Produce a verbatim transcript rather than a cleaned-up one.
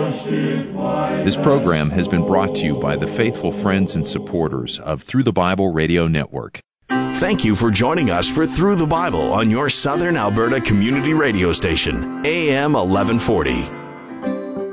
This program has been brought to you by the faithful friends and supporters of Through the Bible Radio Network. Thank you for joining us for Through the Bible on your Southern Alberta Community Radio Station, A M eleven forty.